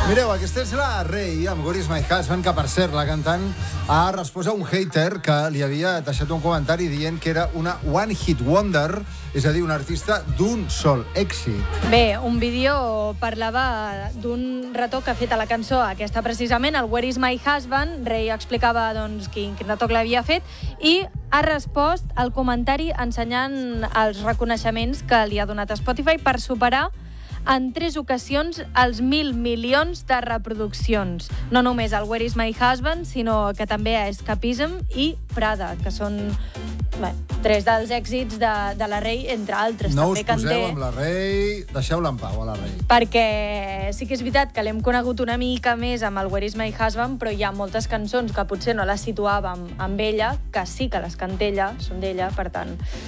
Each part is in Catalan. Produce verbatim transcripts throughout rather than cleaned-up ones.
Mireu, aquesta és la Rei, amb Where is my husband, que per cert, la cantant ha respost a un hater que li havia deixat un comentari dient que era una one hit wonder, és a dir, un artista d'un sol èxit. Bé, un vídeo parlava d'un retoc que ha fet a la cançó aquesta precisament, el Where is my husband. Rei explicava doncs, quin, quin retoc l'havia fet i ha respost al comentari ensenyant els reconeixements que li ha donat a Spotify per superar en tres ocasions els mil milions de reproduccions. No només el Where is my husband, sinó que també a Escapism i Prada, que són bé, tres dels èxits de, de la Rei, entre altres. No també us poseu canté, amb la Rei, deixeu-la en pau, a la Rei. perquè sí que és veritat que l'hem conegut una mica més amb el Where is my husband, però hi ha moltes cançons que potser no les situàvem amb ella, que sí que les canta ella, són d'ella, per tant...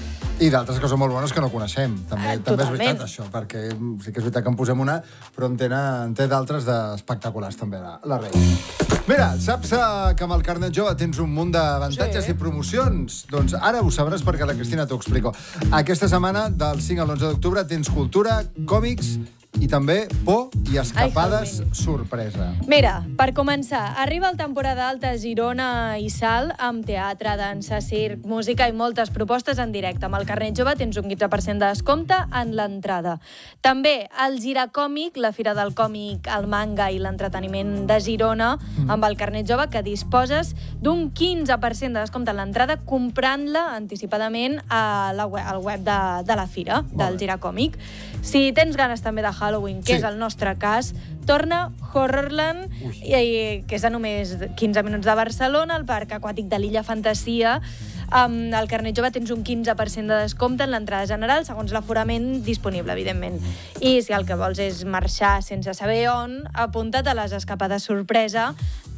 I d'altres que són molt bones que no coneixem. També, Eh, també és totalment. veritat, això, perquè sí que és veritat que en posem una, però en, tenen, en té d'altres d'espectaculars, també, la, la Rei. Mira, saps eh, que amb el carnet jove tens un munt d'avantatges Sí. i promocions? Doncs ara ho sabràs perquè la Cristina t'ho explico. Aquesta setmana, del cinc a l'onze d'octubre, tens cultura, còmics i també por i escapades Ai, sorpresa. Mira, per començar, arriba el temporada alta a Girona i Salt amb teatre, dansa, circ, música i moltes propostes en directe. Amb el carnet jove tens un quinze per cent de descompte en l'entrada. També el Giracòmic, la fira del còmic, el manga i l'entreteniment de Girona, mm. amb el carnet jove, que disposes d'un quinze per cent de descompte en l'entrada comprant-la anticipadament a la web, al web de, de la fira, Molt del bé. Giracòmic. Si tens ganes també de Halloween, que Sí. és el nostre cas, torna Horrorland, i, i, que és a només quinze minuts de Barcelona, el Parc Aquàtic de l'Illa Fantasia. Amb el carnet jove tens un quinze per cent de descompte en l'entrada general, segons l'aforament disponible, evidentment. I si el que vols és marxar sense saber on, apunta't a les escapades sorpresa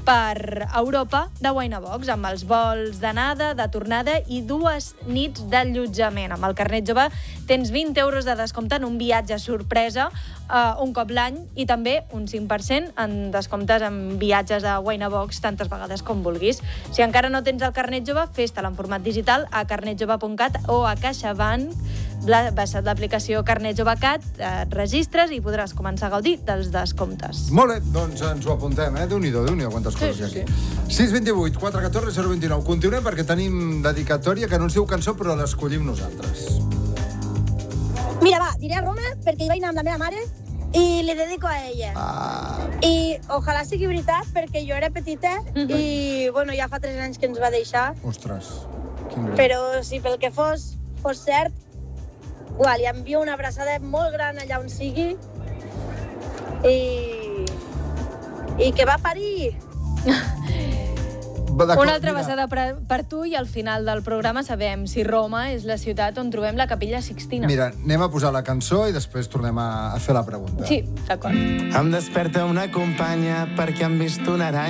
per Europa de Winabox, amb els vols d'anada, de tornada i dues nits d'allotjament. Amb el carnet jove tens vint euros de descompte en un viatge sorpresa uh, un cop l'any i també un cinc per cent en descomptes en viatges a Winabox tantes vegades com vulguis. Si encara no tens el carnet jove, fes-te'l en format digital a carnet jove punt cat o a CaixaBank. Baixa't l'aplicació Carnet Jove Cat, et registres i podràs començar a gaudir dels descomptes. Molt bé, doncs ens ho apuntem, eh? Déu-n'hi-do, Déu-n'hi-do, quantes Sí, coses hi ha sí, aquí. sis dos vuit, quatre un quatre, zero dos nou. Continuem perquè tenim dedicatòria que no ens diu cançó, però l'escollim nosaltres. Mira, va, diré a Roma perquè hi vaig anar amb la meva mare i li dedico a ella. Ah, I ojalà sigui veritat perquè jo era petita i, bueno, ja fa tres anys que ens va deixar, ostres, quin greu. però si pel que fos, fos cert, uah, li envio una abraçada molt gran allà on sigui i, i que va parir. Va, d'acord, Una altra mira. passada per, per tu i al final del programa sabem si Roma és la ciutat on trobem la Capella Sixtina. Mira, anem a posar la cançó i després tornem a, a fer la pregunta. Sí, d'acord. Em desperta una companya perquè han vist una aranya.